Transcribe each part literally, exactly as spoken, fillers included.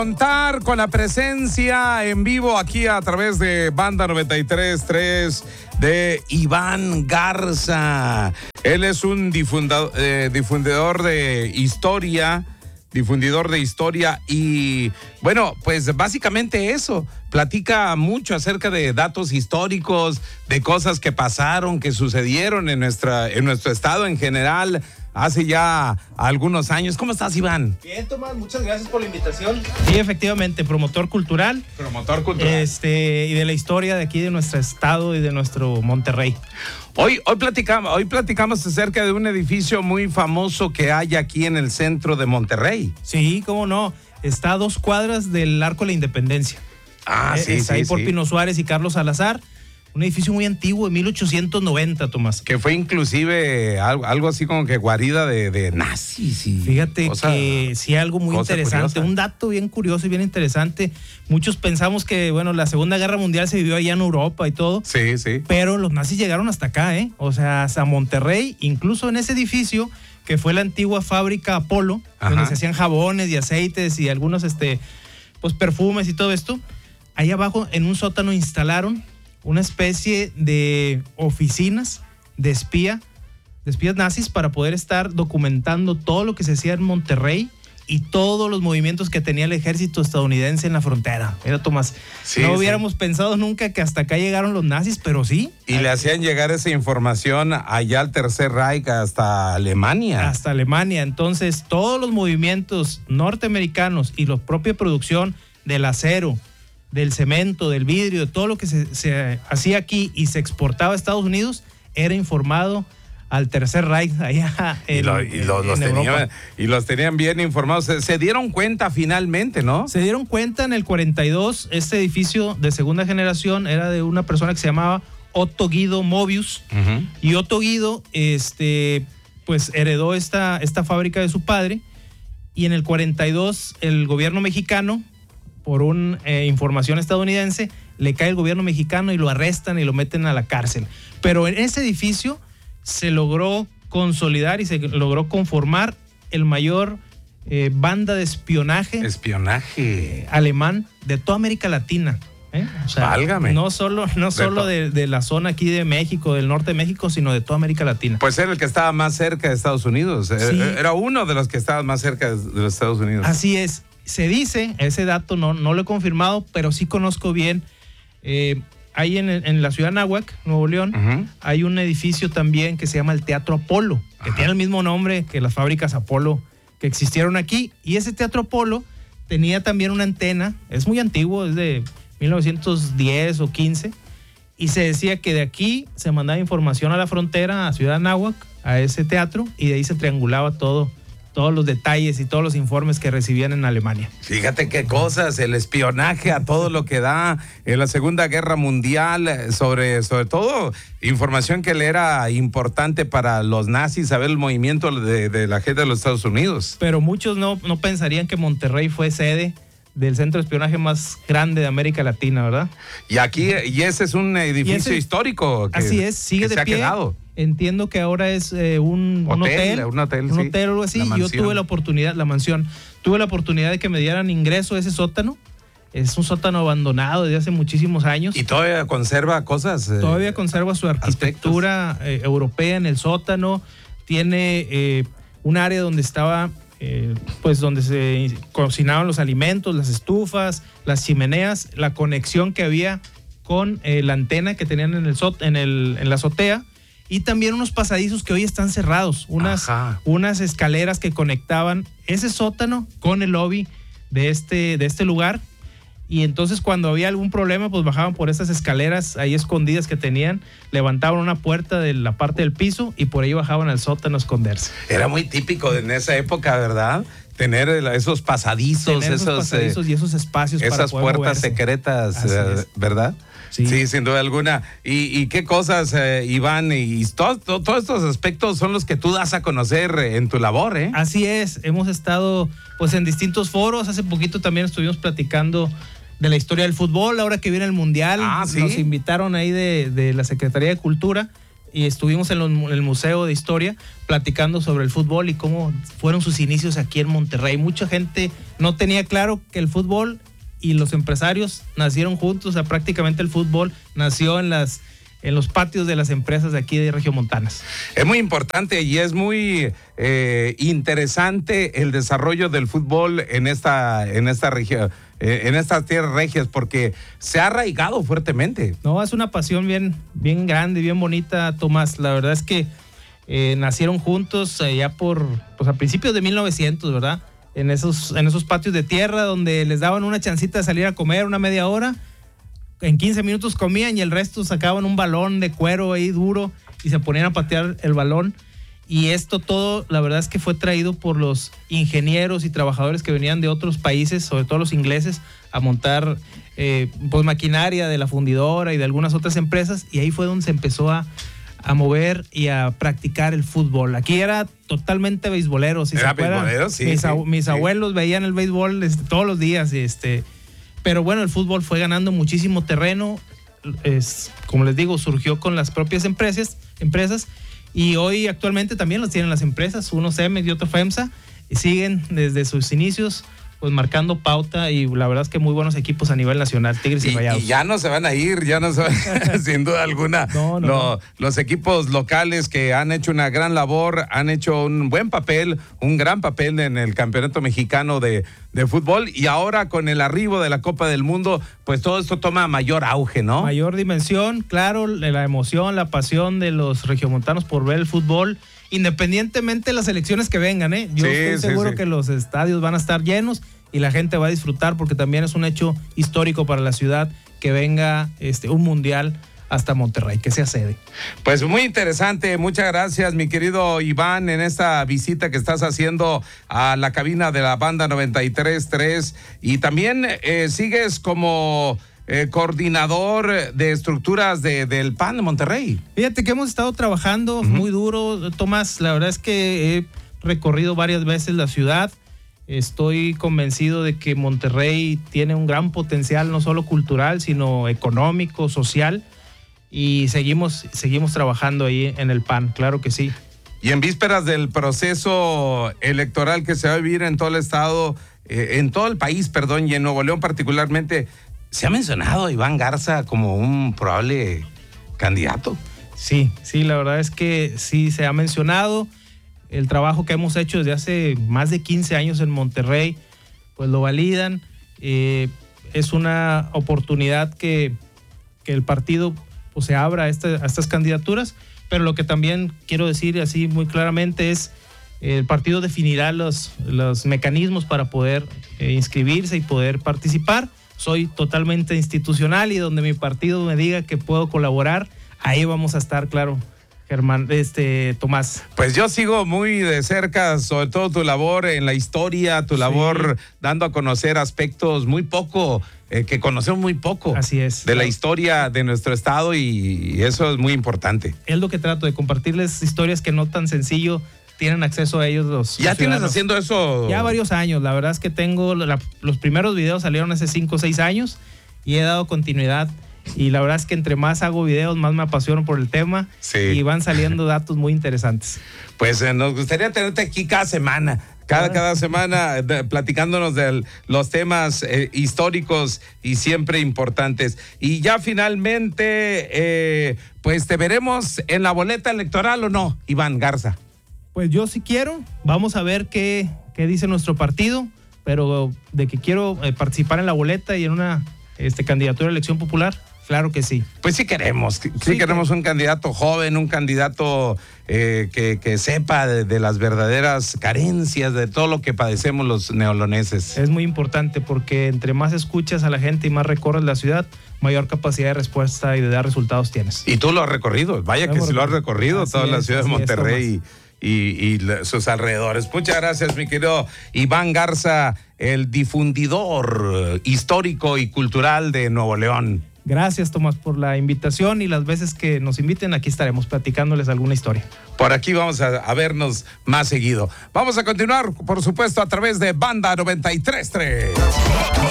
Contar con la presencia en vivo aquí a través de Banda noventa y tres punto tres de Iván Garza. Él es un difundador, eh, difundidor de historia, difundidor de historia y, bueno, pues básicamente eso. Platica mucho acerca de datos históricos, de cosas que pasaron, que sucedieron en nuestra, en nuestro estado en general hace ya algunos años. ¿Cómo estás, Iván? Bien, Tomás, muchas gracias por la invitación. Sí, efectivamente, promotor cultural. Promotor cultural. Este, y de la historia de aquí de nuestro estado y de nuestro Monterrey. Hoy, hoy, platicamos, hoy platicamos acerca de un edificio muy famoso que hay aquí en el centro de Monterrey. Sí, cómo no. Está a dos cuadras del Arco de la Independencia. Ah, eh, sí, está sí, ahí por sí. Pino Suárez y Carlos Salazar. Un edificio muy antiguo, de mil ochocientos noventa, Tomás. Que fue inclusive algo, algo así como que guarida de, de nazis. Y Fíjate cosa, que sí, algo muy interesante. curiosa. Un dato bien curioso y bien interesante. Muchos pensamos que, bueno, la Segunda Guerra Mundial se vivió allá en Europa y todo. Sí, sí. Pero los nazis llegaron hasta acá, ¿eh? O sea, hasta Monterrey, incluso en ese edificio que fue la antigua fábrica Apolo, Ajá. donde se hacían jabones y aceites y algunos, este, pues, perfumes y todo esto. Ahí abajo, en un sótano, instalaron una especie de oficinas de espía, de espías nazis para poder estar documentando todo lo que se hacía en Monterrey y todos los movimientos que tenía el ejército estadounidense en la frontera. Mira, Tomás, Sí, no sí. hubiéramos pensado nunca que hasta acá llegaron los nazis, pero sí. Y le hacían llegar esa información allá al Tercer Reich hasta Alemania. Hasta Alemania. Entonces, todos los movimientos norteamericanos y la propia producción del acero, del cemento, del vidrio, de todo lo que se, se hacía aquí y se exportaba a Estados Unidos, era informado al Tercer Reich allá en, y, lo, y, lo, en los Europa. tenían, y los tenían bien informados. Se, se dieron cuenta finalmente, ¿no? Se dieron cuenta en el cuarenta y dos, este edificio de segunda generación era de una persona que se llamaba Otto Guido Mobius. Uh-huh. Y Otto Guido, este, pues heredó esta, esta fábrica de su padre. Y en el cuarenta y dos, el gobierno mexicano, por una eh, información estadounidense, le cae el gobierno mexicano y lo arrestan y lo meten a la cárcel. Pero en ese edificio se logró consolidar y se logró conformar el mayor eh, banda de espionaje, espionaje eh, alemán de toda América Latina. ¿eh? O sea, Válgame. no solo, no solo de, de la zona aquí de México, del norte de México, sino de toda América Latina. Pues era el que estaba más cerca de Estados Unidos. Sí. Era uno de los que estaba más cerca de los Estados Unidos. Así es. Se dice, ese dato no, no lo he confirmado, pero sí conozco bien. Eh, hay en, en la ciudad de Anáhuac, Nuevo León, Uh-huh. hay un edificio también que se llama el Teatro Apolo, que Ajá. tiene el mismo nombre que las fábricas Apolo que existieron aquí. Y ese Teatro Apolo tenía también una antena, es muy antiguo, es de mil novecientos diez o quince, y se decía que de aquí se mandaba información a la frontera, a Ciudad de Anáhuac, a ese teatro, y de ahí se triangulaba todo. todos los detalles y todos los informes que recibían en Alemania. Fíjate qué cosas, el espionaje a todo lo que da en la Segunda Guerra Mundial, sobre, sobre todo información que le era importante para los nazis, saber el movimiento de, de la gente de los Estados Unidos. Pero muchos no, no pensarían que Monterrey fue sede del centro de espionaje más grande de América Latina, ¿verdad? Y aquí, y ese es un edificio ese, histórico que, así es, sigue que de se pie. ha quedado. Entiendo que ahora es eh, un, un Hotel, hotel, un hotel, un sí. hotel o algo así. La Yo mansión. tuve la oportunidad, la mansión, tuve la oportunidad de que me dieran ingreso a ese sótano. Es un sótano abandonado desde hace muchísimos años. Y todavía conserva cosas. Eh, Todavía conserva su arquitectura eh, europea en el sótano. Tiene eh, un área donde estaba, eh, pues donde se cocinaban los alimentos, las estufas, las chimeneas, la conexión que había con eh, la antena que tenían en el, sot- en el en la azotea. Y también unos pasadizos que hoy están cerrados, unas, unas escaleras que conectaban ese sótano con el lobby de este, de este lugar. Y entonces cuando había algún problema, pues bajaban por esas escaleras ahí escondidas que tenían, levantaban una puerta de la parte del piso y por ahí bajaban al sótano a esconderse. Era muy típico en esa época, ¿verdad? Tener esos pasadizos, Tener esos, esos pasadizos eh, y esos espacios esas para poder puertas moverse. secretas, eh, ¿verdad? Sí. sí, sin duda alguna. ¿Y, y qué cosas, eh, Iván? Y todos todo, todo estos aspectos son los que tú das a conocer en tu labor, ¿eh? Así es. Hemos estado pues en distintos foros. Hace poquito también estuvimos platicando de la historia del fútbol. Ahora que viene el Mundial, ah, ¿sí? nos invitaron ahí de, de la Secretaría de Cultura. y estuvimos en, los, en el Museo de Historia platicando sobre el fútbol y cómo fueron sus inicios aquí en Monterrey. Mucha gente no tenía claro que el fútbol y los empresarios nacieron juntos, o sea, prácticamente el fútbol nació en las en los patios de las empresas de aquí de Regiomontanas. Es muy importante y es muy eh, interesante el desarrollo del fútbol en esta, en esta región, eh, en estas tierras regias, porque se ha arraigado fuertemente. No, es una pasión bien, bien grande, bien bonita, Tomás. La verdad es que eh, nacieron juntos eh, ya por, pues a principios de mil novecientos, ¿verdad? En esos, en esos patios de tierra donde les daban una chancita de salir a comer una media hora. En quince minutos comían y el resto sacaban un balón de cuero ahí duro y se ponían a patear el balón. Y esto todo, la verdad es que fue traído por los ingenieros y trabajadores que venían de otros países, sobre todo los ingleses, a montar eh, pues maquinaria de la fundidora y de algunas otras empresas. Y ahí fue donde se empezó a, a mover y a practicar el fútbol. Aquí era totalmente beisbolero. Si era se beisbolero, sí. Mis, sí, mis sí. abuelos veían el béisbol este, todos los días y este... Pero bueno, el fútbol fue ganando muchísimo terreno, es, como les digo, surgió con las propias empresas, empresas y hoy actualmente también los tienen las empresas, uno Cemex y otro FEMSA, y siguen desde sus inicios pues marcando pauta y la verdad es que muy buenos equipos a nivel nacional, Tigres y, y Rayados. Y ya no se van a ir, ya no se van, sin duda alguna. No, no, Lo, no. Los equipos locales que han hecho una gran labor, han hecho un buen papel, un gran papel en el Campeonato Mexicano de, de Fútbol y ahora con el arribo de la Copa del Mundo, pues todo esto toma mayor auge, ¿no? Mayor dimensión, claro, la emoción, la pasión de los regiomontanos por ver el fútbol, independientemente de las elecciones que vengan, ¿eh? Yo sí, estoy sí, seguro sí. que los estadios van a estar llenos y la gente va a disfrutar porque también es un hecho histórico para la ciudad que venga este, un mundial hasta Monterrey, que sea sede. Pues muy interesante, muchas gracias mi querido Iván en esta visita que estás haciendo a la cabina de la banda noventa y tres punto tres y también eh, sigues como eh, coordinador de estructuras de, del P A N de Monterrey. Fíjate que hemos estado trabajando uh-huh. muy duro, Tomás, la verdad es que he recorrido varias veces la ciudad. Estoy convencido de que Monterrey tiene un gran potencial, no solo cultural, sino económico, social, y seguimos, seguimos trabajando ahí en el P A N, claro que sí. Y en vísperas del proceso electoral que se va a vivir en todo el estado, eh, en todo el país, perdón, y en Nuevo León particularmente, ¿se ha mencionado a Iván Garza como un probable candidato? Sí, sí, la verdad es que sí se ha mencionado. El trabajo que hemos hecho desde hace más de quince años en Monterrey, pues lo validan. Eh, es una oportunidad que, que el partido pues, se abra a, este, a estas candidaturas, pero lo que también quiero decir así muy claramente es el partido definirá los, los mecanismos para poder eh, inscribirse y poder participar. Soy totalmente institucional y donde mi partido me diga que puedo colaborar, ahí vamos a estar, claro. Germán, este, Tomás. Pues yo sigo muy de cerca, sobre todo tu labor en la historia, tu labor sí. dando a conocer aspectos muy poco, eh, que conocemos muy poco. Así es. De la historia de nuestro estado y eso es muy importante. Es lo que trato, de compartirles historias que no tan sencillo tienen acceso a ellos los ¿Ya los tienes haciendo eso? Ya varios años, la verdad es que tengo, la, los primeros videos salieron hace cinco o seis años y he dado continuidad. Y la verdad es que entre más hago videos, más me apasiono por el tema sí. y van saliendo datos muy interesantes. Pues eh, nos gustaría tenerte aquí cada semana, cada, ah. cada semana de, platicándonos de los temas eh, históricos y siempre importantes. Y ya finalmente, eh, pues te veremos en la boleta electoral o no, Iván Garza. Pues yo sí quiero, vamos a ver qué, qué dice nuestro partido, pero de que quiero eh, participar en la boleta y en una este, candidatura a elección popular. Claro que sí. Pues sí queremos, sí, sí queremos que... un candidato joven, un candidato eh, que, que sepa de, de las verdaderas carencias, de todo lo que padecemos los neoloneses. Es muy importante porque entre más escuchas a la gente y más recorres la ciudad, mayor capacidad de respuesta y de dar resultados tienes. Y tú lo has recorrido, vaya que sí lo has recorrido, toda la ciudad de Monterrey y, y, y sus alrededores. Muchas gracias, mi querido Iván Garza, el difundidor histórico y cultural de Nuevo León. Gracias, Tomás, por la invitación y las veces que nos inviten, aquí estaremos platicándoles alguna historia. Por aquí vamos a, a vernos más seguido. Vamos a continuar, por supuesto, a través de Banda noventa y tres punto tres.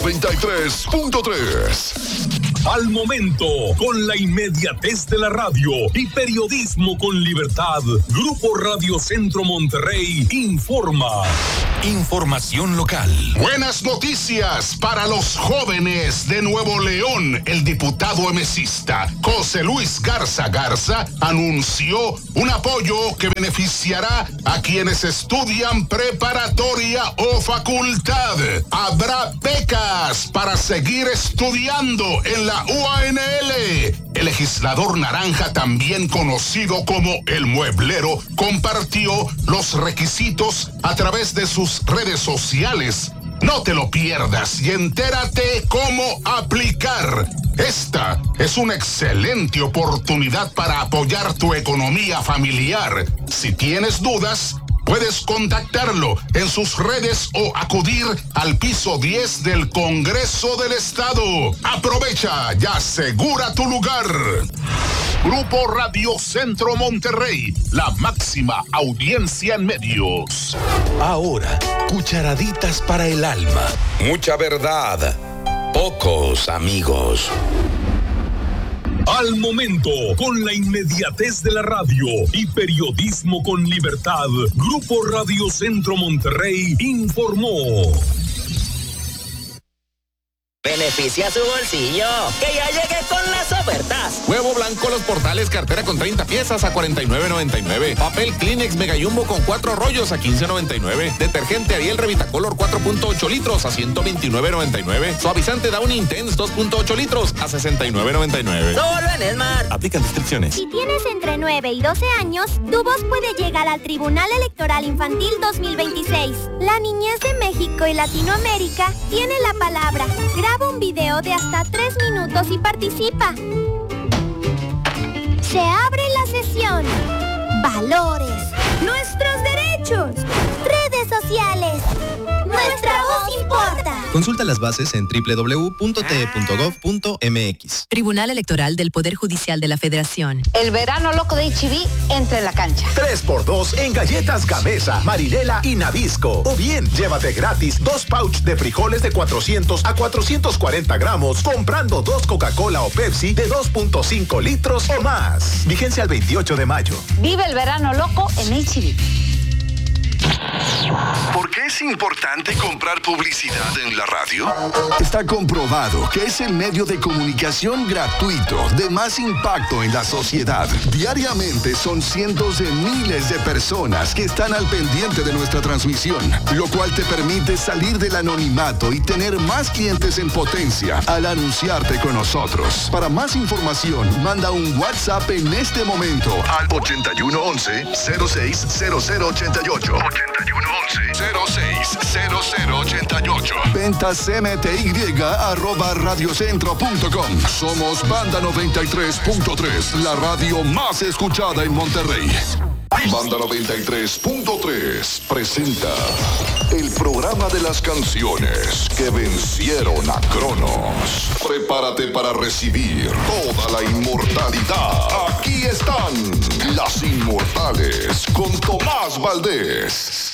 noventa y tres punto tres. Al momento, con la inmediatez de la radio y periodismo con libertad, Grupo Radio Centro Monterrey informa. Información local. Buenas noticias para los jóvenes de Nuevo León. El diputado emesista José Luis Garza Garza anunció un apoyo que beneficiará a quienes estudian preparatoria o facultad. Habrá becas para seguir estudiando en la U A N L. El legislador naranja, también conocido como el Mueblero, compartió los requisitos a través de sus redes sociales. No te lo pierdas y entérate cómo aplicar. Esta es una excelente oportunidad para apoyar tu economía familiar. Si tienes dudas, puedes contactarlo en sus redes o acudir al piso diez del Congreso del Estado. Aprovecha y asegura tu lugar. Grupo Radio Centro Monterrey, la máxima audiencia en medios. Ahora, cucharaditas para el alma. Mucha verdad, pocos amigos. Al momento, con la inmediatez de la radio y periodismo con libertad, Grupo Radio Centro Monterrey informó. Beneficia su bolsillo, que ya llegué con las ofertas. Huevo blanco Los Portales, cartera con treinta piezas a cuarenta y nueve noventa y nueve. Papel Kleenex Mega Jumbo con cuatro rollos a quince noventa y nueve. Detergente Ariel Revitacolor cuatro punto ocho litros a ciento veintinueve noventa y nueve. Suavizante Downy Intense dos punto ocho litros a sesenta y nueve noventa y nueve. Solo en Smart. Aplican restricciones. Si tienes entre nueve y doce años, tu voz puede llegar al Tribunal Electoral Infantil dos mil veintiséis. La niñez de México y Latinoamérica tiene la palabra. Graba un video de hasta tres minutos y participa. Se abre la sesión. Valores. Nuestros derechos. Redes sociales. Nuestra voz importa. Consulta las bases en doble u doble u doble u punto t e punto gov punto m x. Tribunal Electoral del Poder Judicial de la Federación. El verano loco de H E B entra en la cancha. tres por dos en galletas Gamesa, Marinela y Nabisco. O bien, llévate gratis dos pouch de frijoles de cuatrocientos a cuatrocientos cuarenta gramos comprando dos Coca-Cola o Pepsi de dos punto cinco litros o más. Vigencia el veintiocho de mayo. Vive el verano loco en H E B. ¿Por qué es importante comprar publicidad en la radio? Está comprobado que es el medio de comunicación gratuito de más impacto en la sociedad. Diariamente son cientos de miles de personas que están al pendiente de nuestra transmisión, lo cual te permite salir del anonimato y tener más clientes en potencia al anunciarte con nosotros. Para más información, manda un WhatsApp en este momento al ochenta y uno once cero seis cero cero ochenta y ocho. ochenta y uno once cero seis cero cero ochenta y ocho. Ventas M T Y arroba radiocentro punto com. Somos Banda noventa y tres punto tres, la radio más escuchada en Monterrey. Banda noventa y tres punto tres presenta el programa de las canciones que vencieron a Cronos. Prepárate para recibir toda la inmortalidad. Aquí están las inmortales con Tomás Valdés.